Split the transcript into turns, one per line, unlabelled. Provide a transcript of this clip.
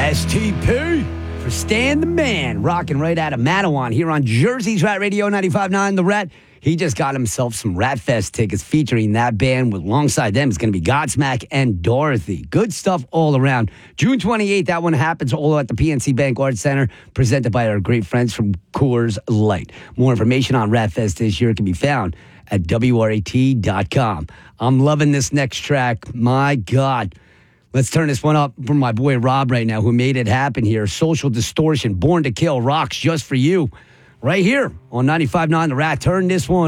STP for Stan the Man, rocking right out of Mattawan here on Jersey's Rat Radio 95.9 The Rat. He just got himself some Rat Fest tickets featuring that band. Alongside them is going to be Godsmack and Dorothy. Good stuff all around. June 28th, that one happens all at the PNC Bank Arts Center, presented by our great friends from Coors Light. More information on Rat Fest this year can be found at WRAT.com. I'm loving this next track. My God. Let's turn this one up for my boy Rob right now, who made it happen here. Social Distortion, Born to Kill, rocks just for you. Right here on 95.9 The Rat. Turn this one